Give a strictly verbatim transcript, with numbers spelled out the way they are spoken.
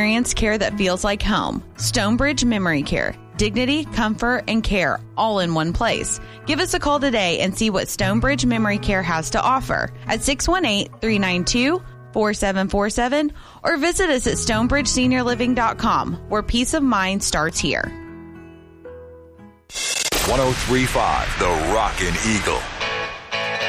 experience care that feels like home. Stonebridge Memory Care. Dignity, comfort, and care all in one place. Give us a call today and see what Stonebridge Memory Care has to offer at six one eight, three nine two, four seven four seven or visit us at stonebridge senior living dot com, where peace of mind starts here. one oh three point five The Rockin' Eagle.